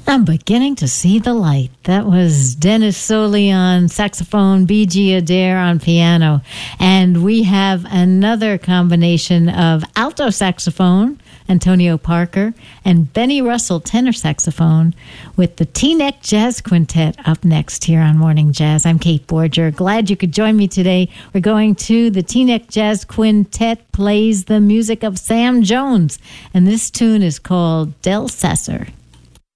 I'm beginning to see the light. That was Dennis Soley on saxophone, B.G. Adair on piano. And we have another combination of alto saxophone, Antonio Parker, and Benny Russell tenor saxophone with the Teaneck Jazz Quintet up next here on Morning Jazz. I'm Kate Borger. Glad you could join me today. We're going to the Teaneck Jazz Quintet plays the music of Sam Jones, and this tune is called Del Sasser.